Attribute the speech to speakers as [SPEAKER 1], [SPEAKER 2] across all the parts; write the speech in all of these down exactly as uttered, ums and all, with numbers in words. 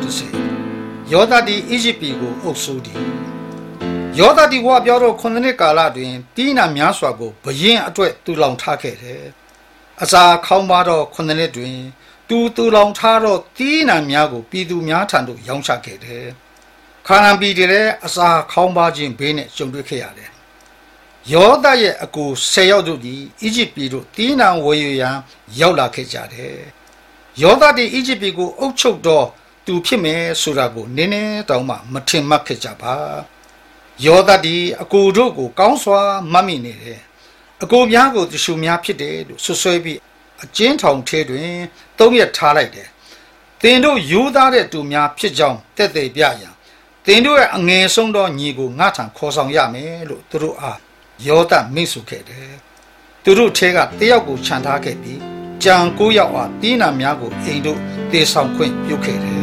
[SPEAKER 1] တစေယောသတိအီဂျစ်ပြည်ကိုအုပ်စိုးသည်ယောသတိဝါပြောတော့ခုနှစ်ကာလတွင်တီးနာများစွာကိုဘရင်အတွက်တူလောင်ထားခဲ့တယ်အစာခေါင်းပါတော့ခုနှစ်တွင်တူတူလောင်ထားတော့တီးနာများကိုပြည်သူများထံသို့ရောင်းချခဲ့တယ်ခါနန်ပြည်တဲ့အစာခေါင်းပါခြင်းဘေးနဲ့ကြုံတွေ့ခဲ့ရတယ်ယောသရဲ့အကူဆယ်ယောက်တို့သည်အီဂျစ်ပြည်သို့တီးနာဝယ်ယူရန်ရောက်လာခဲ့ကြတယ်ယောသသည်အီဂျစ်ပြည်ကိုအုပ်ချုပ်တော့သူဖြစ်မယ်ဆိုတာကိုနည်းနည်းတောင်မှမထင်မှတ်ခဲ့ကြပါယောသသည်အကူတို့ကိုကောင်းစွာမှတ်မိနေတယ်အကူများကိုတရှုများဖြစ်တယ်လို့ဆွဆွဲပြီးအကျဉ်းထောင်ထဲတွင်သုံးရက်ထားလိုက်တယ်တင်တို့ယူသားတဲ့သူများဖြစ်ကြောင်းတက်သေးပြရန်တင်တို့ရဲ့အငယ်ဆုံးသောညီကိုငါထံခေါ်ဆောင်ရမယ်လို့သူတို့အားယောသမိတ်ဆိုခဲ့တယ်သူတို့ထဲကတယောက်ကိုခြံထားခဲ့ပြီးကြံကိုးယောက်အားတီးနာများကိုအိမ်တို့တေဆောင်ခွင့်ပြုခဲ့တယ်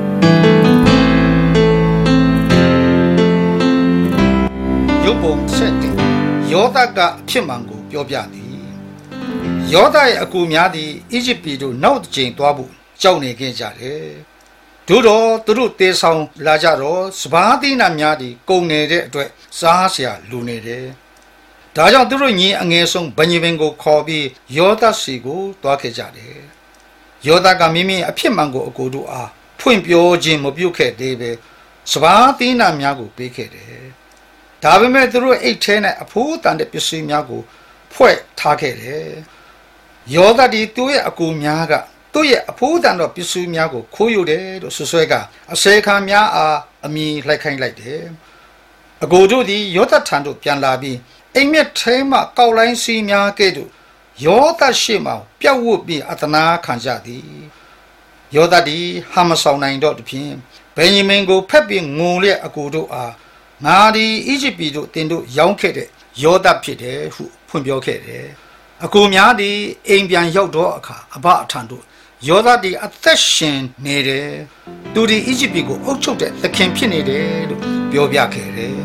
[SPEAKER 1] ရုပ်ပုံဆက်တယ်ယောသကအဖြစ်မှန်ကိုပြောပြသည်ယောသရဲ့အကူများသည်အီဂျစ်ပြည်သို့နောက်တစ်ကြိမ်သွားဖို့ကြောက်နေခဲ့ကြတယ်တို့တော့သူတို့တေဆောင်လာကြတော့စပါးတီးနာများသည်ကုန်နေတဲ့အတွက်စားစရာလူနေတယ်ဒါကြောင့်သူတို့ညီအငယ်ဆုံးဗညင်ပင်ကိုခေါ်ပြီးယောသစီကိုတွားခဲ့ကြတယ်ယောသကမိမိအဖြစ်မှန်ကိုအကိုတို့အားဖွင့်ပြောခြင်းမပြုခဲ့သေးပဲစပါးတီးနာများကိုပေးခဲ့တယ်ဒါပေမဲ့သူတို့အိတ်ထဲနဲ့အဖိုးတန်တဲ့ပစ္စည်းများကိုဖွဲ့ထားခဲ့တယ်ယောသဒီသူ့ရဲ့အကူများကသူ့ရဲ့အဖိုးတန်သောပစ္စည်းများကိုခိုးယူတယ်လို့ဆွဆွဲကအစေခံများအားအမိလိုက်ခိုင်းလိုက်တယ်အကိုတို့သည်ယောသထံသို့ပြန်လာပြီးအိမ်မြက်ထဲမှကောက်လိုင်းစီးများကဲ့သို့ယောသရှိမှပြတ်ဝတ်ပြီးအတနာခံကြသည်ယောသသည်ဟာမဆောင်နိုင်တော့တဖြင့်ဗင်ယမင်ကိုဖက်ပြီးငုံလျက်အကိုတို့အားငါဒီအီဂျစ်ပြည်တို့တင်တို့ရောင်းခဲ့တဲ့ယောသဖြစ်တယ်ဟုဖွင့်ပြောခဲ့တယ်အကိုများသည်အိမ်ပြန်ရောက်တော့အခါအဘအထံတို့ယောသသည်အသက်ရှင်နေတယ်သူဒီအီဂျစ်ပြည်ကိုအုပ်ချုပ်တဲ့သခင်ဖြစ်နေတယ်လို့ပြောပြခဲ့တယ်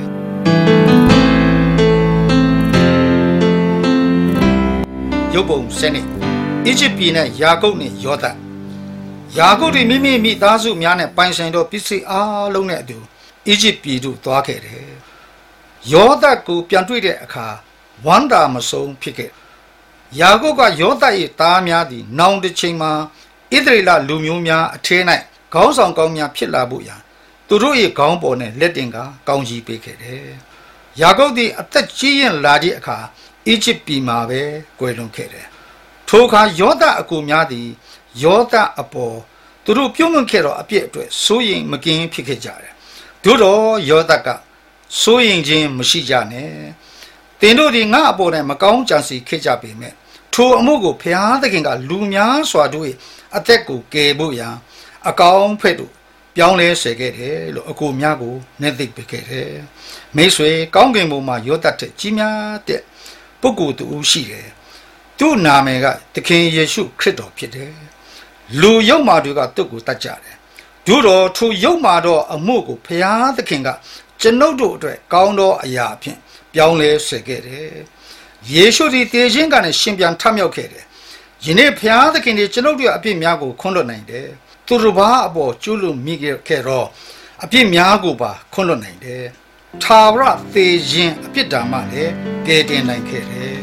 [SPEAKER 1] ရုပ်ပုံစနစ်အီဂျစ်ပြည်နဲ့ယာကုပ်နဲ့ယောသယာကုပ်ဒီမိမိမိသားစုများနဲ့ပိုင်ဆိုင်သောပစ္စည်းအားလုံးနဲ့အတူအီဂျစ်ပြည်သို့သွားခဲ့တယ်ယောသကိုပြန်တွေ့တဲ့အခါဝမ်းသာမဆုံးဖြစ်ခဲ့ယာကုပ်ကယောသ၏သားများသည်နောင်တစ်ချိန်မှာဣသရေလလူမျိုးများအထဲ၌ခေါင်းဆောင်ကောင်းများဖြစ်လာဖို့ရန်သူတို့၏ခေါင်းပေါ်နဲ့လက်တင်ကကောင်းကြီးပေးခဲ့တယ်ယာကုပ်သည်အသက်ကြီးရင်လာသည့်အခါအီဂျစ်ပြည်မှာပဲကွယ်လွန်ခဲ့တယ်ထိုအခါယောသအကူများသည်ယောသအပေါ်သူတို့ပြုံးလွန်ခဲ့တော့အပြစ်အတွက်စိုးရိမ်မကင်းဖြစ်ခဲ့ကြတယ်တို့တော့ယောသကစိုးရိမ်ခြင်းမရှိကြနဲ့တင်တို့ဒီငါအပေါ်နဲ့မကောင်းကြံစီခဲ့ကြပေမဲ့ထိုအမှုကိုဖျားသခင်ကလူများစွာတို့၏အသက်ကိုကယ်ဖို့ရန်အကောင်းဖက်တို့ပြောင်းလဲစေခဲ့တယ်လို့အကူများကိုနဲ့သိပေးခဲ့တယ်မိတ်ဆွေကောင်းကင်ဘုံမှာယောသတဲ့ကြီးများတဲ့ပုဂ္ဂိုလ်တူရှိတယ်သူ့နာမည်ကသခင်ယေရှုခရစ်တော်ဖြစ်တယ်လူယုတ်မာတွေကသူ့ကိုတတ်ကြတယ်တို့တော့ထိုယုတ်မာတော့အမှုကိုဖျားသခင်ကကျွန်ုပ်တို့အတွက်ကောင်းသောအရာအဖြစ်ပြောင်းလဲစေခဲ့တယ်ယေရှုသည်တည်ခြင်းကနေရှင်ပြန်ထမြောက်ခဲ့တယ်ယနေ့ဖျားသခင်ဒီကျွန်ုပ်တို့အပြစ်များကိုခွင့်လွှတ်နိုင်တယ်သူတို့ဘာအပေါ်ကျူးလွန်မိခဲ့တော့အပြစ်များကိုပါခွင့်လွှတ်နိုင်တယ်ထာဝရတည်ခြင်းအပြစ်ဒဏ်မှလည်းကယ်တင်နိုင်ခဲ့တယ်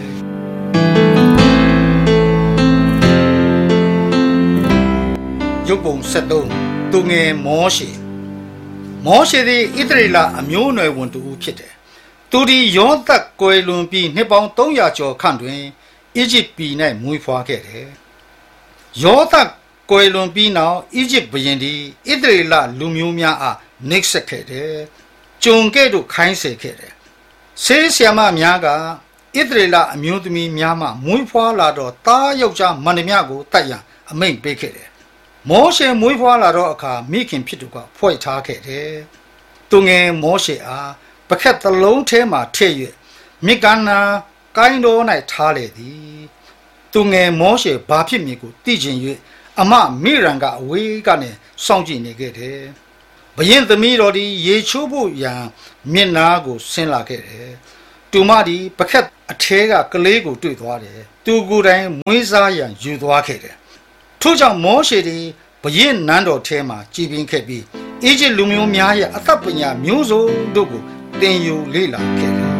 [SPEAKER 1] ရုပ်ပုံဆက်သုံးသူငယ်မောရှေမောရှေသည်ဣသရေလအမျိုးအနွယ်ဝင်သူဖြစ်တယ်သူဒီယောသကွယ်လွန်ပြီးနှစ်ပေါင်းသုံးရာကျော်ခန့်တွင်အီဂျစ်ပြည်၌မွေးဖွားခဲ့တယ်ယောသကွယ်လွန်ပြီးနောက်အီဂျစ်ဘုရင်သည်ဣသရေလလူမျိုးများအားနှိပ်စက်ခဲ့တယ်ကျုံကဲ့သို့ခိုင်းစေခဲ့တယ်ဆေးဆရာမများကဣသရေလအမျိုးသမီးများမှမွေးဖွားလာတော့သားယောက်ျားမန္တများကိုတတ်ရန်အမိန့်ပေးခဲ့တယ်မောရှေမွေးဖွားလာတော့အခါမိခင်ဖြစ်သူကဖွဲ့ထားခဲ့တယ်သူငယ်မောရှေအားပခက်တလုံးထဲမှထည့်၍မိကန္နာကိုင်းတော်၌ထားလေသည်သူငယ်မောရှေဘာဖြစ်မည်ကိုသိချင်၍အမမိရန်ကအဝေးကနေစောင့်ကြည့်နေခဲ့တယ်ဘုရင်သမီးတော်သည်ရေချိုးဖို့ရန်မျက်နာကိုဆင်းလာခဲ့တယ်သူမသည်ပခက်အထဲကကလေးကိုတွေ့သွားတယ်သူကိုယ်တိုင်မွေးစားရန်ယူသွားခဲ့တယ်ထို့ကြောင့်မောရှေသည်ဘရင်နန်းတော်ထဲမှာကြည်ပင်ခဲ့ပြီးအီဂျစ်လူမျိုးများရဲ့အသက်ပညာမျိုးစုံတို့ကိုသင်ယူလေ့လာခဲ့တယ်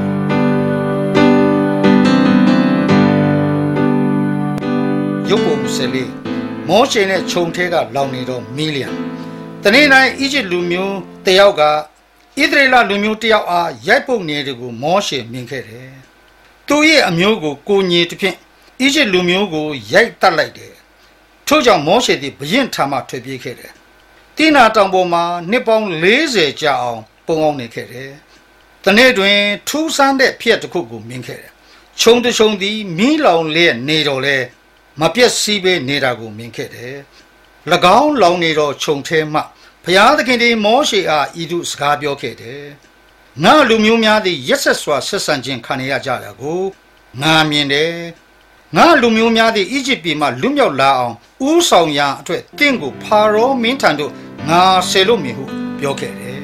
[SPEAKER 1] ရုပ်ပုံဆယ်လေးမောရှေနဲ့ခြုံထဲကလောင်နေတော့မီလီယံတနေ့တိုင်းအီဂျစ်လူမျိုးတယောက်ကဣသရေလလူမျိုးတယောက်အားရိုက်ပုတ်နေတယ်ကိုမောရှေမြင်ခဲ့တယ်သူရဲ့အမျိုးကိုကိုညင်တစ်ဖြင့်အီဂျစ်လူမျိုးကိုရိုက်တက်လိုက်တယ်ထို့ကြောင့်မောရှေသည်ဘရင်ထံမှထွက်ပြေးခဲ့တယ်တိနာတောင်ပေါ်မှာနှစ်ပေါင်းလေးဆယ်ကြာအောင်ပုံအောင်နေခဲ့တယ်တနေ့တွင်ထူးဆန်းတဲ့ဖြစ်တစ်ခုကိုမြင်ခဲ့တယ်ခြုံတခြုံသည်မီးလောင်လျက်နေတော်လဲမပြည့်စည်ပဲနေတာကိုမြင်ခဲ့တယ်၎င်းလောင်နေတော့ခြုံထဲမှဘုရားသခင်သည်မောရှေအားဤသို့စကားပြောခဲ့တယ်ငါလူမျိုးများသည်ရက်ဆက်စွာဆက်ဆံခြင်းခံရကြတာကိုငါမြင်တယ်ငါလူမျိုးများသည်အီဂျစ်ပြည်မှလွတ်မြောက်လာအောင်ဥဆောင်ရာအတွက်တင့်ကိုဖာရောမင်းထံသို့ငါဆေလို့မည်ဟုပြောခဲ့တယ်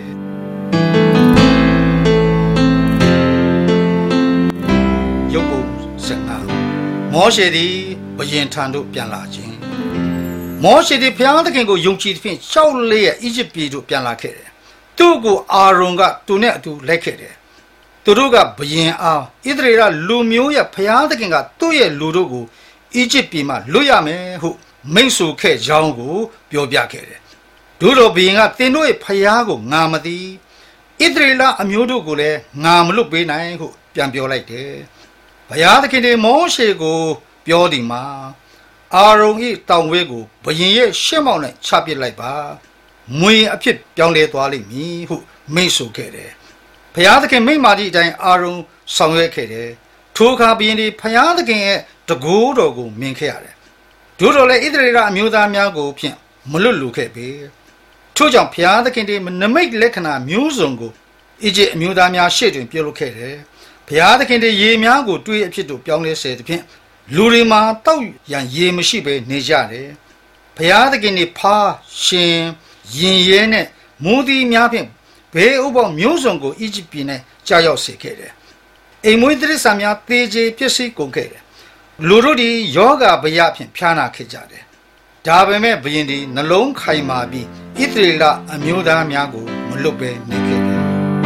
[SPEAKER 1] ရုပ်ပုံစံနာမောရှေသည်ဘရင်ထံသို့ပြန်လာခြင်းမောရှေသည်ဘုရားသခင်ကိုယုံကြည်သဖြင့်ရှောက်လေးရဲ့အီဂျစ်ပြည်သို့ပြန်လာခဲ့တယ်သူ့ကိုအာရုန်ကသူနဲ့အတူလိုက်ခဲ့တယ်သူတို့ကဘရင်အားဣသရေလလူမျိုးရဲ့ဘုရားသခင်ကသူ့ရဲ့လူတို့ကိုအီဂျစ်ပြည်မှလွတ်ရမယ်ဟုမိန့်ဆိုခဲ့ကြောင်းကိုပြောပြခဲ့တယ်တို့တော်ဘရင်ကသင်တို့ရဲ့ဘုရားကိုငါမသိဣသရေလအမျိုးတို့ကိုလည်းငါမလွတ်ပေးနိုင်ဟုပြန်ပြောလိုက်တယ်ဘုရားသခင်သည်မောရှေကိုပြောသည်မှာအာရုန်၏တောင်ဝဲကိုဘရင်ရဲ့ရှေ့မောက်၌ချပစ်လိုက်ပါမွေအဖြစ်ပြောင်းလဲသွားလိမ့်မည်ဟုမိန့်ဆိုခဲ့တယ်ဘုရားသခင်မိန့်မာသည့်အတိုင်းအာရုန်ဆောင်ရွက်ခဲ့တယ်ထိုအခါဘုရင်သည်ဘုရားသခင်ရဲ့တကိုးတော်ကိုမြင်ခဲ့ရတယ်တို့တော်လည်းဣသရေလအမျိုးသားများကိုဖြင့်မလွတ်လူခဲ့ပေထို့ကြောင့်ဘုရားသခင်သည်နမိတ်လက္ခဏာမျိုးစုံကိုအီဂျစ်အမျိုးသားများရှေ့တွင်ပြုလုပ်ခဲ့တယ်ဘုရားသခင်သည်ရေများကိုတွေးအဖြစ်သို့ပြောင်းလဲစေသဖြင့်လူတွေမှာတောက်ရန်ရေမရှိဘဲနေကြတယ်ဘုရားသခင်သည်ဖားရှင်ရင်ရဲနဲ့မိုးသီးများဖြင့်ဘေးဥပ္ပမျိုးစုံကိုအီဂျစ်ပြည်၌ကြာရောက်စေခဲ့တယ်အိမ်မွေးတိရစ္ဆာန်များသေကျေပျက်စီးကုန်ခဲ့တယ်လူတို့သည်ယောဂဗျာဖြင့်ဖျားနာခဲ့ကြတယ်ဒါပေမဲ့ဘုရင်သည်နှလုံးခိုင်မာပြီးဣသရေလအမျိုးသားများကိုမလွတ်ဘဲနေခဲ့တယ်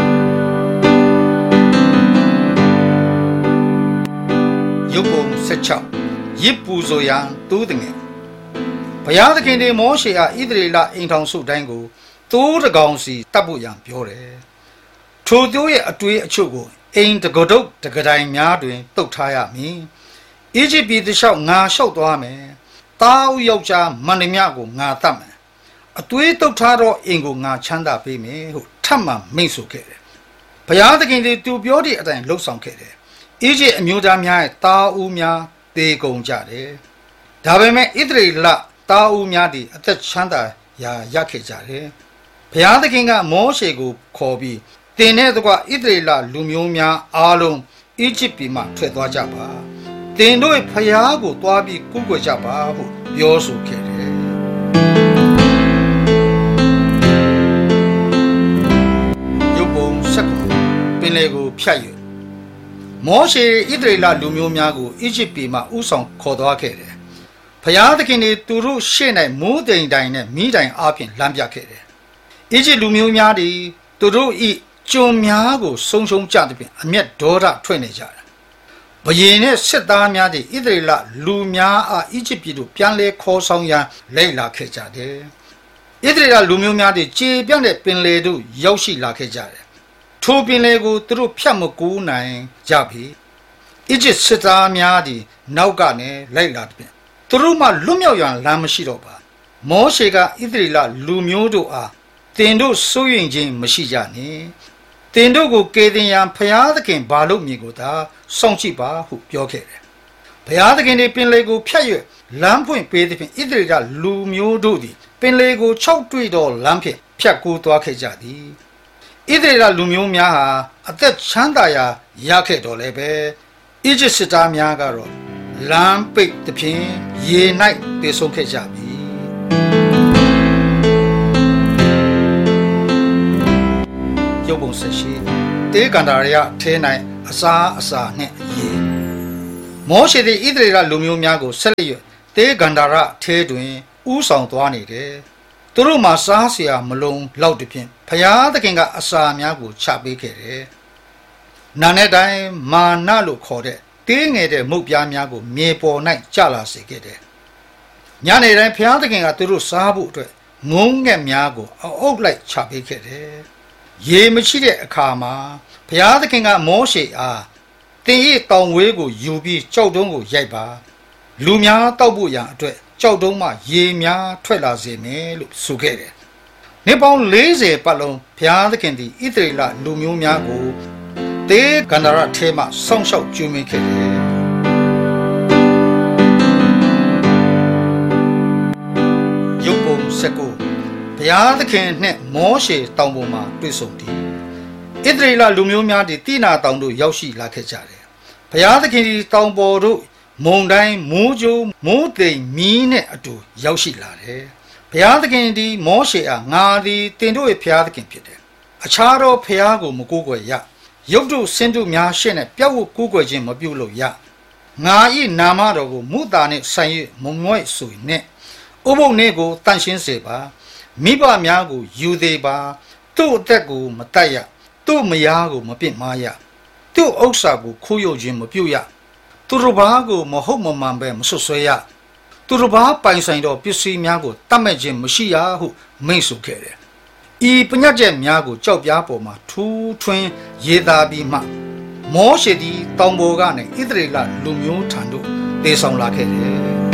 [SPEAKER 1] ရုပ်ပုံ၁၆ရစ်ပူဇော်ရန်တူးတငယ်ဘုရားသခင်သည်မောရှေအားဣသရေလအိမ်ထောင်စုတိုင်းကိုသိုးတကောင်စီတပ်ဖို့ရန်ပြောတယ်ထိုသိုးရဲ့အတွေ့အချို့ကိုအိမ်တကဒုတ်တကတိုင်များတွင်တုတ်ထားရမည်အီဂျစ်ပြည်တလျှောက်ငါလျှောက်သွားမယ်တားဦးယောက်ျားမန္တမြကိုငါတတ်မယ်အသွေးတုတ်ထားတော့အိမ်ကိုငါချမ်းသာပေးမယ်ဟုထပ်မံမိန့်ဆိုခဲ့တယ်ဘုရားသခင်သည်သူပြောသည့်အတိုင်းလှုပ်ဆောင်ခဲ့တယ်အီဂျစ်အမျိုးသားများရဲ့တားဦးများတေကုန်ကြတယ်ဒါပေမဲ့ဣသရေလတားဦးများသည်အသက်ချမ်းသာရာရခဲ့ကြတယ်ဘုရားသခင်ကမောရှေကိုခေါ်ပြီးတင်တဲ့တကွဣသရေလလူမျိုးများအားလုံးအီဂျစ်ပြည်မှထွက်သွားကြပါတင်တို့ဘုရားကိုတွားပြီးကုကွယ်ကြပါဟုပြောဆိုခဲ့တယ်ရုပ်ပုံ၁၉ပင်လေကိုဖြတ်ယူမောရှေဣသရေလလူမျိုးများကိုအီဂျစ်ပြည်မှဥဆောင်ခေါ်သွားခဲ့တယ်ဘုရားသခင်သည်သူတို့ရှေ့၌မိုးတိမ်တိုင်နဲ့မိတိုင်အားဖြင့်လမ်းပြခဲ့တယ်အီဂျစ်လူမျိုးများသည်သူတို့၏ကျွန်များကိုဆုံးရှုံးကြသဖြင့်အမျက်ဒေါသထွက်နေကြတယ်ဘုရင်နှင့်စစ်သားများသည်ဣသရေလလူများအားအီဂျစ်ပြည်သို့ပြန်လဲခေါ်ဆောင်ရန်လိုက်လာခဲ့ကြတယ်ဣသရေလလူမျိုးများသည်ကြေပြန့်တဲ့ပင်လယ်သို့ရောက်ရှိလာခဲ့ကြတယ်ထိုပင်လယ်ကိုသူတို့ဖြတ်မကူးနိုင်ကြပြီအီဂျစ်စစ်သားများသည်နောက်ကနေလိုက်လာတဲ့သူတို့မှလွတ်မြောက်ရန်လမ်းမရှိတော့ပါမောရှေကဣသရေလလူမျိုးတို့အားတင်တို့စိုးရင်ခြင်းမရှိကြနှင့်တင်တို့ကိုကေတင်ရန်ဖျားသခင်ဘာလို့မြည်ကိုသာစောင့်ကြည့်ပါဟုပြောခဲ့တယ်ဘုရားသခင်သည်ပင်လေကိုဖြတ်၍လမ်းဖွင့်ပေးသဖြင့်ဣသရေလလူမျိုးတို့သည်ပင်လေကိုခြောက်တွေ့သောလမ်းဖြင့်ဖြတ်ကူးသွားခဲ့ကြသည်ဣသရေလလူမျိုးများဟာအသက်ချမ်းသာရာရခဲ့တော်လည်းပဲအီဂျစ်စစ်သားများကတော့လမ်းပိတ်သဖြင့်ရေ၌ပြေဆုံးခဲ့ကြပြီရုပ်ပုံဆက်ရှိတေကန္တာရထဲ၌အစာအစာနှင့်ရေမောရှေသည်ဣသရေလလူမျိုးများကိုဆက်လက်၍တေကန္တာရထဲတွင်ဥဥဆောင်သွားနေတယ်သူတို့မှာစားเสียမလုံးလောက်တဖြင့်ဖျားသခင်ကအစာများကိုချပေးခဲ့တယ်နာနဲ့တိုင်းမာနလို့ခေါ်တဲ့တင်းငယ်တဲ့မုတ်ပြားများကိုမြေပေါ်၌ကျလာစေခဲ့တယ်ညနေတိုင်းဖျားသခင်ကသူတို့စားဖို့အတွက်ငုံငက်များကိုအုပ်လိုက်ချပေးခဲ့တယ်ရေမရှိတဲ့အခါမှာဘုရားသခင်ကမောရှေအားတင်ဤတောင်ဝေးကိုယူပြီးကြောက်တုံးကိုရိုက်ပါလူများတောက်ဖို့ရန်အတွက်ကြောက်တုံးမှရေများထွက်လာစေမယ်လို့ဆိုခဲ့တယ်။နှစ်ပေါင်း၄၀ပတ်လုံးဘုရားသခင်သည်ဣသရေလလူမျိုးများကိုတေဂန္ဓာရထဲမှစောင့်ရှောက်ကျွေးမွေးခဲ့တယ်။ရုပ်ပုံစက်ကိုဘုရားသခင်နှင့်မောရှေတောင်ပေါ်မှာတွေ့ဆုံသည်ဣသရေလလူမျိုးများသည်တိနာတောင်တို့ရောက်ရှိလာခဲ့ကြတယ်ဘုရားသခင်သည်တောင်ပေါ်တို့မုန်တိုင်းမိုးကြိုးမိုးသိမ်မီးနဲ့အတူရောက်ရှိလာတယ်ဘုရားသခင်သည်မောရှေအားငါသည်တင်တို့၏ဘုရားသခင်ဖြစ်တယ်အခြားသောဘုရားကိုမကိုးကွယ်ရရုပ်တုဆင်းတုများရှေ့နဲ့ပြတ်ဝတ်ကိုးကွယ်ခြင်းမပြုလုပ်ရငါ၏နာမတော်ကိုမုသာနှင့်ဆိုင်၍မမွဲ့ဆိုနှင့်ဥပုပ်နေ့ကိုတန်ရှင်းစေပါမိဘများကိုယူသေးပါသူ့အသက်ကိုမတတ်ရသူ့မယားကိုမပစ်မားရသူ့ဥစ္စာကိုခိုးယူခြင်းမပြုရသူတို့ဘာကိုမဟုတ်မမှန်ပဲမဆွဆွဲရသူတို့ဘာပိုင်ဆိုင်သောပစ္စည်းများကိုတတ်မဲ့ခြင်းမရှိရဟုမိန့်ဆိုခဲ့တယ်ဤပညတ်ချက်များကိုကြောက်ပြားပေါ်မှာထူးထွင်းရေးသားပြီးမှမောရှေသည်တောင်ပေါ်ကနေဣသရေလလူမျိုးထံသို့တည်ဆောင်လာခဲ့တယ်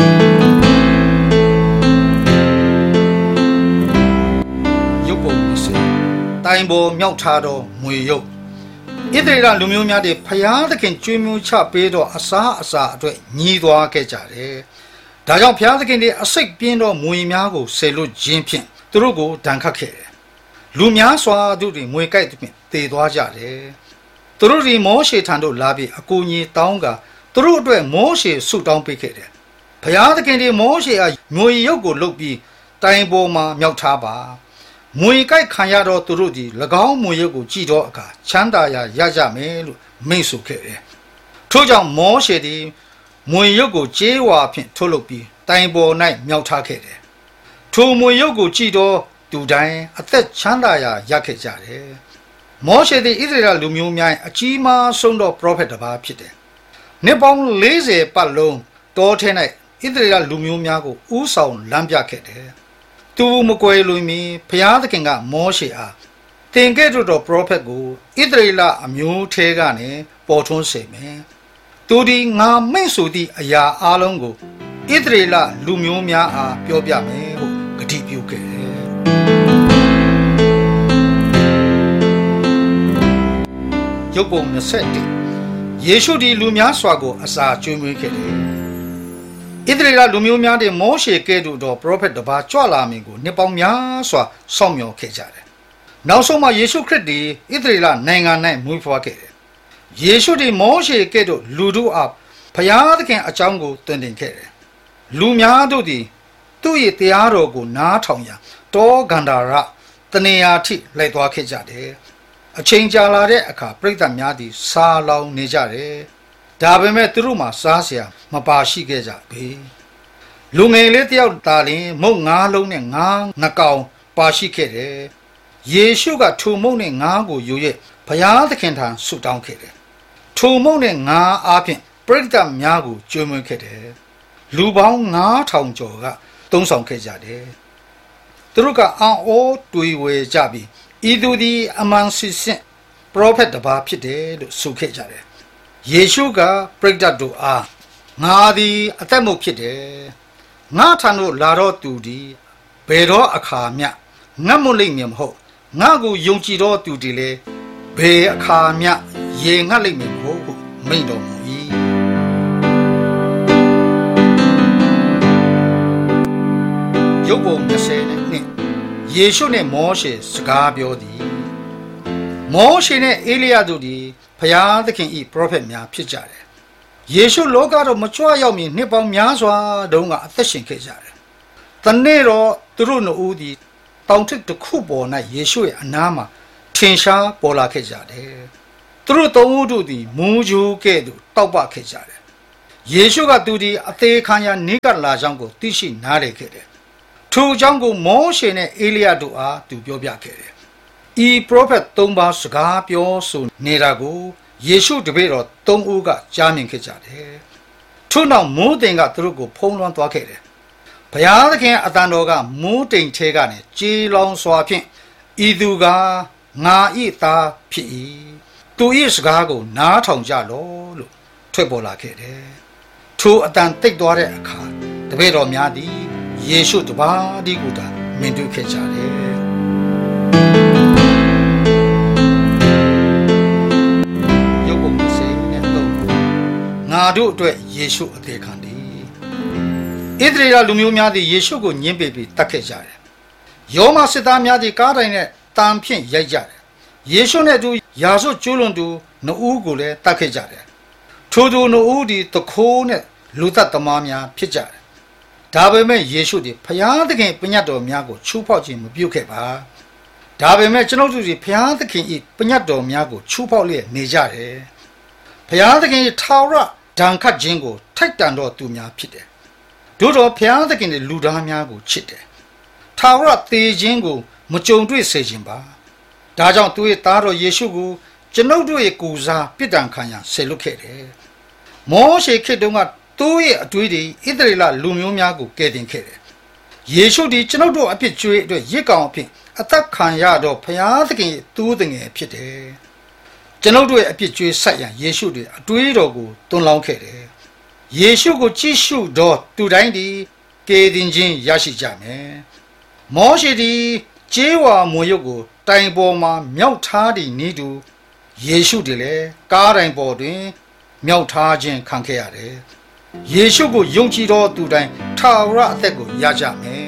[SPEAKER 1] တိုင်ပေါ်မြောက်ထားသောငွေရုပ်ဣသရေလလူမျိုးများတွေဖျားသခင်ကျွေးမွေးချပေးသောအစာအစာအတွက်ညီးသွားခဲ့ကြတယ်။ဒါကြောင့်ဖျားသခင်တွေအစိတ်ပြင်းသောမွေများကိုဆယ်လွတ်ခြင်းဖြင့်သူတို့ကိုဒဏ်ခတ်ခဲ့တယ်။လူများစွာသူတွေမွေကြိုက်သည်ဖြင့်တည်သွားကြတယ်။သူတို့ဒီမောရှေထံသို့လာပြီးအကူအညီတောင်းကသူတို့အတွက်မောရှေဆုတောင်းပေးခဲ့တယ်။ဖျားသခင်တွေမောရှေအားငွေရုပ်ကိုလုပ်ပြီးတိုင်ပေါ်မှာမြောက်ထားပါမွေကြိုက်ခံရတော့သူတို့ဒီ၎င်းမွေရုပ်ကိုကြည့်တော့အခါချမ်းသာရာရကြမယ်လို့မိန့်ဆိုခဲ့တယ်။ထို့ကြောင့်မောရှေသည်မွေရုပ်ကိုကြေးဝါဖြင့်ထုတ်လုပ်ပြီးတိုင်ပေါ်၌မြောက်ထားခဲ့တယ်။ထိုမွေရုပ်ကိုကြည့်တော့သူတိုင်းအသက်ချမ်းသာရာရခဲ့ကြတယ်။မောရှေသည်ဣသရေလလူမျိုးများအကြီးမားဆုံးသောပရောဖက်တစ်ပါးဖြစ်တယ်။နှစ်ပေါင်း၄၀ပတ်လုံးတောထဲ၌ဣသရေလလူမျိုးများကိုဥဆောင်လမ်းပြခဲ့တယ်။သူမကွယ်လွန်မီဘုရားသခင်ကမောရှေအားတင်ခဲ့တော်ပရောဖက်ကိုဣသရေလအမျိုးထဲကနေပေါ်ထွန်းစေမယ်။သူဒီငါမိန့်ဆိုသည့်အရာအလုံးကိုဣသရေလလူမျိုးများအားပြောပြမယ်ဟုဂတိပြုခဲ့တယ်။ရုပ်ပုံ၂၁ယေရှုဒီလူများစွာကိုအစာကျွေးမွေးခဲ့တယ်။ဣသရေလလူမျိုးများတဲ့မောရှေကဲ့သို့သောပရောဖက်တစ်ပါးကြွလာမည်ကိုနှစ်ပေါင်းများစွာစောင့်မျှော်ခဲ့ကြတယ်။နောက်ဆုံးမှာယေရှုခရစ်သည်ဣသရေလနိုင်ငံ၌မွေးဖွားခဲ့တယ်။ယေရှုသည်မောရှေကဲ့သို့လူတို့အားဘုရားသခင်အကြောင်းကိုသင်တင်ခဲ့တယ်။လူများတို့သည်သူ့၏တရားတော်ကိုနားထောင်ရန်တောဂန္ဓာရတနေရာထိလိုက်သွားခဲ့ကြတယ်။အချိန်ကြာလာတဲ့အခါပရိသတ်များသည်စားလောင်နေကြတယ်။ဒါပေမဲ့သူတို့မှာစားเสียမပါရှိခဲ့ကြပေလူငယ်လေးတယောက်သာလျှင်မုတ်ငါးလုံးနဲ့ငါးနှကောင်ပါရှိခဲ့တယ်ယေရှုကထိုမုတ်နဲ့ငါးကိုယူ၍ဘုရားသခင်ထံဆုတောင်းခဲ့တယ်ထိုမုတ်နဲ့ငါးအားဖြင့်ပရိသတ်များကိုကျွေးမွေးခဲ့တယ်လူပေါင်းငါးထောင်ကျော်ကသုံးဆောင်ခဲ့ကြတယ်သူတို့ကအံ့ဩတွေးဝေကြပြီးဤသူသည်အမှန်စစ်စစ်ပရောဖက်တစ်ပါးဖြစ်တယ်လို့ဆိုခဲ့ကြတယ်ယေရှုကပရိသတ်တို့အားငါသည်အသက်မုတ်ဖြစ်တယ်ငါထံသို့လာတော့သူသည်ဘယ်တော့အခါမျှငတ်မွတ်လိမ့်မည်မဟုတ်ငါကိုယုံကြည်တော့သူသည်လည်းဘယ်အခါမျှရေငတ်လိမ့်မည်မဟုတ်ဟုမိန့်တော်မူ၏ရုပ်ပုံ၂၀နဲ့ယေရှုနှင့်မောရှေစကားပြောသည်မောရှေနှင့်အေလိယတို့သည်ဘုရားသခင်၏ပရောဖက်များဖြစ်ကြတယ်ယေရှုလောကတော့မကြွရောက်မီနှစ်ပေါင်းများစွာတုန်းကအသက်ရှင်ခဲ့ကြတယ်တနေ့တော့သူတို့နှစ်ဦးသည်တောင်ထစ်တစ်ခုပေါ်၌ယေရှုရဲ့အနားမှာထင်ရှားပေါ်လာခဲ့ကြတယ်သူတို့သုံးဦးတို့သည်မူးကြိုးကဲ့သို့တောက်ပခဲ့ကြတယ်ယေရှုကသူသည်အသေးခံရနေကလာကြောင်းကိုသိရှိနားလည်ခဲ့တယ်ထိုကြောင့်ကိုမောရှေနဲ့အေလိယတို့အားသူပြောပြခဲ့တယ်ဤပရောဖက်သုံးပါးစကားပြောဆိုနေတာကိုယေရှုတပည့်တော်သုံးဦးကကြားမြင်ခဲ့ကြတယ်ထို့နောက်မိုးတိမ်ကသူတို့ကိုဖုံးလွှမ်းသွားခဲ့တယ်ဘုရားသခင်အတန်တော်ကမိုးတိမ်ထဲကနေကြေးလောင်စွာဖြင့်ဤသူကငါဤသားဖြစ်၏သူဤစကားကိုနားထောင်ကြလောလို့ထွက်ပေါ်လာခဲ့တယ်ထိုအတန်တိတ်သွားတဲ့အခါတပည့်တော်များသည်ယေရှုတပါးဒီကိုသာမြင်တွေ့ခဲ့ကြတယ်ယုတ်ပုံစေနဲ့တော့ငါတို့အတွက်ယေရှုအသေးခံတယ်ဣသရေလလူမျိုးများသည်ယေရှုကိုညှင်းပယ်ပြီးတတ်ခဲ့ကြတယ်ယောမစစ်သားများသည်ကားတိုင်နဲ့တန်ဖြင့်ရိုက်ကြတယ်ယေရှုနဲ့အတူယာဆုကျိုးလွန်သူနှစ်ဦးကိုလည်းတတ်ခဲ့ကြတယ်ထိုသူနှစ်ဦးသည်တခိုးနဲ့လူသက်သမားများဖြစ်ကြတယ်ဒါပေမဲ့ယေရှုသည်ဖျားသခင်ပညတ်တော်များကိုချူးဖောက်ခြင်းမပြုခဲ့ပါဒါပေမဲ့ကျွန်ုပ်တို့သည်ဖျားသခင်၏ပညတ်တော်များကိုချူးဖောက်လျက်နေကြတယ်ဖျားသခင်၏ထာဝရဒဏ်ခတ်ခြင်းကိုထိုက်တန်တော်သူများဖြစ်တယ်တို့တော်ဖျားသခင်၏လူသားများကိုချစ်တယ်ထာဝရသေခြင်းကိုမကြုံတွေ့စေခြင်းပါဒါကြောင့်သူ၏သားတော်ယေရှုကိုကျွန်ုပ်တို့ရဲ့ကိုယ်စားပြစ်ဒဏ်ခံရဆေလွတ်ခဲ့တယ်မောရှေခေတ်တုန်းကသူ့ရဲ့အတွေ့အကြုံဣသရေလလူမျိုးများကိုကယ်တင်ခဲ့တယ်ယေရှုသည်ကျွန်ုပ်တို့အပြစ်ကြွေးအတွက်ရစ်ကောင်အဖြစ်အသက်ခံရတော့ဘုရားသခင်ရဲ့သူ့တငယ်ဖြစ်တယ်ကျွန်ုပ်တို့ရဲ့အပြစ်ကြွေးဆက်ရန်ယေရှုသည်အတွေးတော်ကိုတွန်းလောင်းခဲ့တယ်ယေရှုကိုကြည့်ရှုတော့သူတိုင်းသည်ကယ်တင်ခြင်းရရှိကြမယ်မောရှေသည်ကျေးဝါမွေရုပ်ကိုတိုင်ပေါ်မှာမြောက်ထားသည့်နည်းတူယေရှုသည်လည်းကားတိုင်ပေါ်တွင်မြောက်ထားခြင်းခံခဲ့ရတယ်ယေရှုကိုယုံကြည်သောသူတိုင်းထာဝရအသက်ကိုရကြမယ်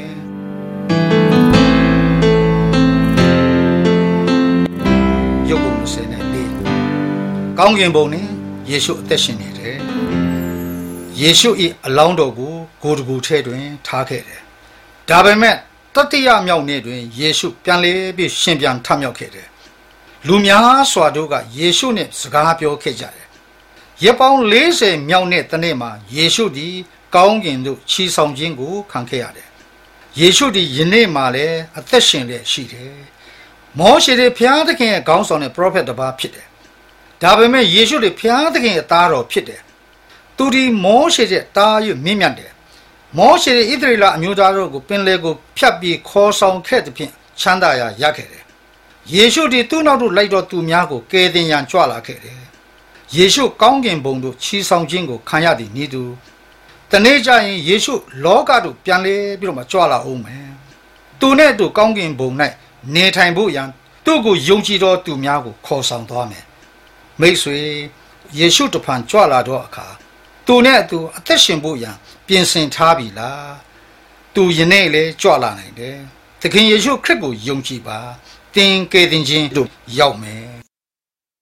[SPEAKER 1] ယုတ်ပုံစံနဲ့လေကောင်းကင်ဘုံနဲ့ယေရှုအသက်ရှင်နေတယ်ယေရှု၏အလောင်းတော်ကိုကိုယ်တကူထဲတွင်ထားခဲ့တယ်ဒါပေမဲ့တတိယမြောက်နေ့တွင်ယေရှုပြန်လေပြီးရှင်ပြန်ထမြောက်ခဲ့တယ်လူများစွာတို့ကယေရှုနဲ့စကားပြောခဲ့ကြတယ်ရက်ပေါင်း၄၀မြောက်နေ့တနေ့မှာယေရှုသည်ကောင်းကင်သို့ချီဆောင်ခြင်းကိုခံခဲ့ရတယ်ယေရှုသည်ယနေ့မှလည်းအသက်ရှင်လျက်ရှိတယ်မောရှေသည်ဘုရားသခင်ရဲ့ခေါင်းဆောင်တဲ့ပရောဖက်တစ်ပါးဖြစ်တယ်ဒါပေမဲ့ယေရှုသည်ဘုရားသခင်ရဲ့သားတော်ဖြစ်တယ်သူဒီမောရှေရဲ့တားရွမြင့်မြတ်တယ်မောရှေရဲ့ဣသရေလအမျိုးသားတို့ကိုပင်လယ်ကိုဖြတ်ပြီးခေါ်ဆောင်ခဲ့တဲ့ဖြင့်ချမ်းသာရာရခဲ့တယ်ယေရှုသည်သူ့နောက်သို့လိုက်တော်သူများကိုကယ်တင်ရန်ကြွလာခဲ့တယ်ယေရှုကောင်းကင်ဘုံသို့ချီဆောင်ခြင်းကိုခံရသည်နည်းတူတနေ့ကျရင်ယေရှုလောကသို့ပြန်လဲပြီးတော့မှကြွလာအောင်မယ်သူနဲ့အတူကောင်းကင်ဘုံ၌နေထိုင်ဖို့ရန်သူ့ကိုယုံကြည်သောသူများကိုခေါ်ဆောင်သွားမယ်မိတ်ဆွေယေရှုတဖန်ကြွလာတော့အခါသူနဲ့အတူအသက်ရှင်ဖို့ရန်ပြင်ဆင်ထားပြီလားသူယနေ့လေကြွလာနိုင်တယ်သခင်ယေရှုခရစ်ကိုယုံကြည်ပါသင်ကယ်တင်ခြင်းတို့ရောက်မယ်